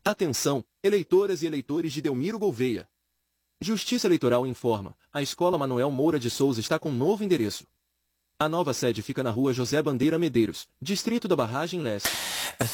Atenção, eleitoras e eleitores de Delmiro Gouveia. Justiça Eleitoral informa, a Escola Manuel Moura de Souza está com novo endereço. A nova sede fica na rua José Bandeira Medeiros, distrito da Barragem Leste.